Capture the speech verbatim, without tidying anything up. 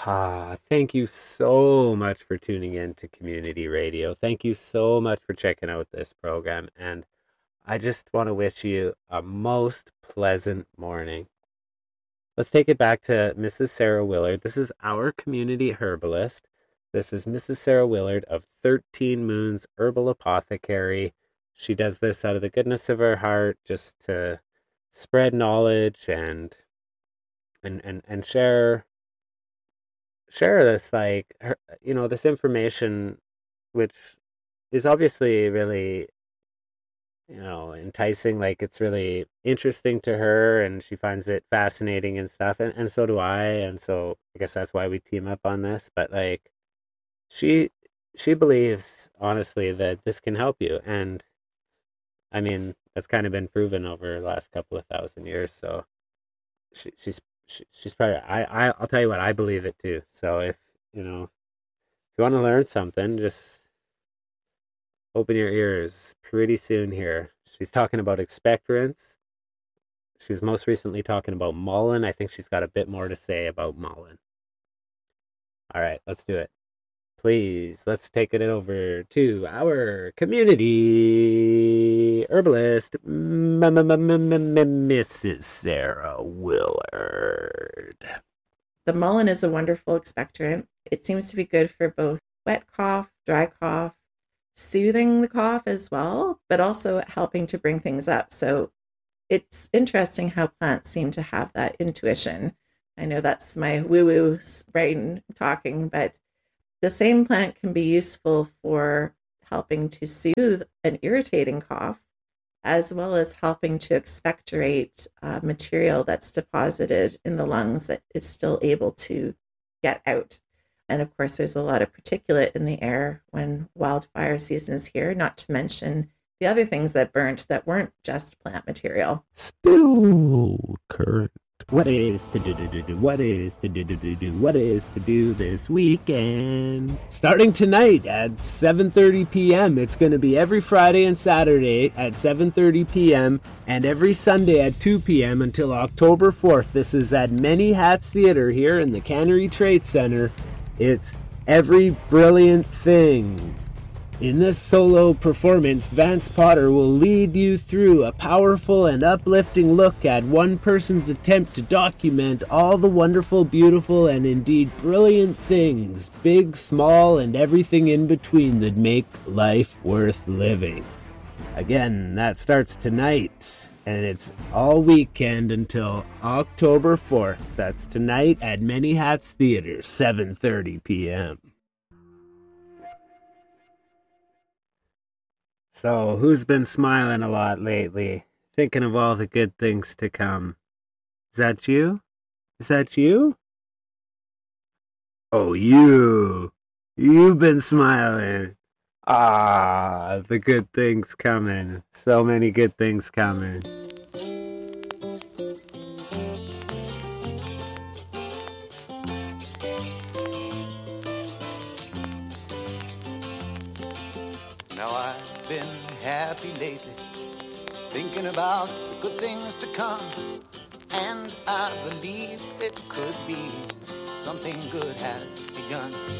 Ah, thank you so much for tuning in to Community Radio. Thank you so much for checking out this program. And I just want to wish you a most pleasant morning. Let's take it back to Missus Sarah Willard. This is our community herbalist. This is Missus Sarah Willard of thirteen Moons Herbal Apothecary. She does this out of the goodness of her heart just to spread knowledge and and and, and share share this like her, you know this information, which is obviously really you know enticing. Like, it's really interesting to her and she finds it fascinating and stuff, and, and so do I. And so I guess that's why we team up on this. But like, she she believes honestly that this can help you, and I mean that's kind of been proven over the last couple of thousand years. So she, she's she, she's probably I, I I'll tell you what, I believe it too. So if you know if you want to learn something, just open your ears pretty soon here. She's talking about expectorants. She was most recently talking about Mullein. I think she's got a bit more to say about Mullein. All right, let's do it. Please, let's take it over to our community herbalist, Missus Sarah Willard. The mullein is a wonderful expectorant. It seems to be good for both wet cough, dry cough, soothing the cough as well, but also helping to bring things up. So it's interesting how plants seem to have that intuition. I know that's my woo-woo brain talking, but the same plant can be useful for helping to soothe an irritating cough, as well as helping to expectorate uh, material that's deposited in the lungs that is still able to get out. And of course, there's a lot of particulate in the air when wildfire season is here, not to mention the other things that burnt that weren't just plant material. Still current. What is to do, do, do, do, what is to do, do, do, do, what is to do this weekend? Starting tonight at seven thirty p.m. It's going to be every Friday and Saturday at seven thirty p.m. and every Sunday at two p.m. until October fourth. This is at Many Hats Theater here in the Cannery Trade Center. It's Every Brilliant Thing. In this solo performance, Vance Potter will lead you through a powerful and uplifting look at one person's attempt to document all the wonderful, beautiful, and indeed brilliant things, big, small, and everything in between, that make life worth living. Again, that starts tonight, and it's all weekend until October fourth. That's tonight at Many Hats Theater, seven thirty p.m. So, who's been smiling a lot lately? Thinking of all the good things to come? Is that you? Is that you? Oh, you. You've been smiling. Ah, the good things coming. So many good things coming. Now I've been happy lately, thinking about the good things to come, and I believe it could be something good has begun.